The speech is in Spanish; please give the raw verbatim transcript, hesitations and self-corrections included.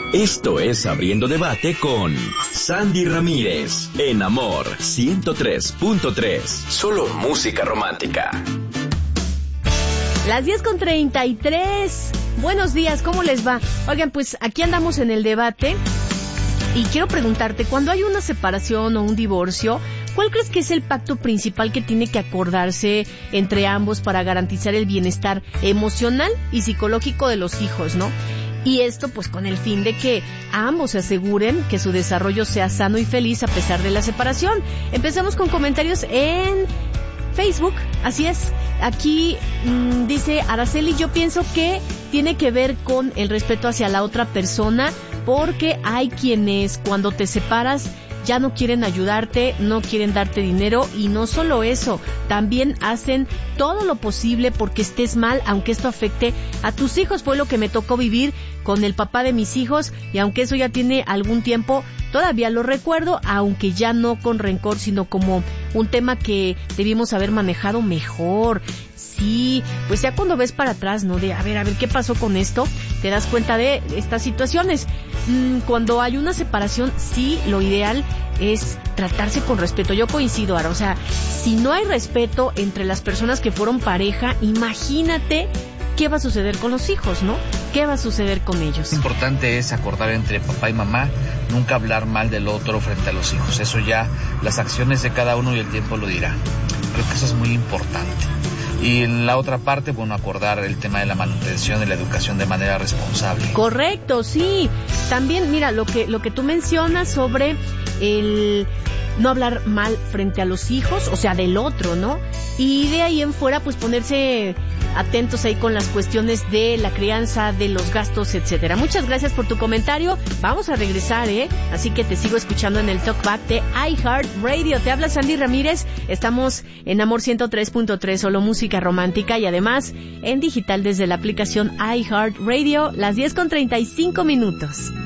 Esto es Abriendo Debate con Sandy Ramírez, en Amor ciento tres punto tres. Solo música romántica. Las diez con treinta y tres. Buenos días, ¿cómo les va? Oigan, pues aquí andamos en el debate y quiero preguntarte, cuando hay una separación o un divorcio, ¿cuál crees que es el pacto principal que tiene que acordarse entre ambos para garantizar el bienestar emocional y psicológico de los hijos, ¿no? Y esto pues con el fin de que ambos se aseguren que su desarrollo sea sano y feliz a pesar de la separación. Empezamos con comentarios en Facebook, así es. Aquí mmm, dice Araceli, yo pienso que tiene que ver con el respeto hacia la otra persona, porque hay quienes cuando te separas ya no quieren ayudarte, no quieren darte dinero, y no solo eso, también hacen todo lo posible porque estés mal, aunque esto afecte a tus hijos. Fue lo que me tocó vivir con el papá de mis hijos, y aunque eso ya tiene algún tiempo, todavía lo recuerdo, aunque ya no con rencor, sino como un tema que debimos haber manejado mejor. Sí, pues ya cuando ves para atrás, ¿no? De, a ver, a ver, ¿qué pasó con esto? Te das cuenta de estas situaciones. Mm, cuando hay una separación, sí, lo ideal es tratarse con respeto. Yo coincido, Ara, o sea, si no hay respeto entre las personas que fueron pareja, imagínate qué va a suceder con los hijos, ¿no? ¿Qué va a suceder con ellos? Lo importante es acordar entre papá y mamá, nunca hablar mal del otro frente a los hijos. Eso ya, las acciones de cada uno y el tiempo lo dirá. Creo que eso es muy importante. Y en la otra parte, bueno, acordar el tema de la manutención y la educación de manera responsable. Correcto, sí. También, mira, lo que lo que tú mencionas sobre el no hablar mal frente a los hijos, o sea, del otro, ¿no? Y de ahí en fuera, pues ponerse atentos ahí con las cuestiones de la crianza, de los gastos, etcétera. Muchas gracias por tu comentario. Vamos a regresar, ¿eh? Así que te sigo escuchando en el Talkback de iHeartRadio. Te habla Sandy Ramírez. Estamos en Amor ciento tres punto tres, solo música romántica, y además en digital desde la aplicación iHeartRadio, las diez con treinta y cinco minutos.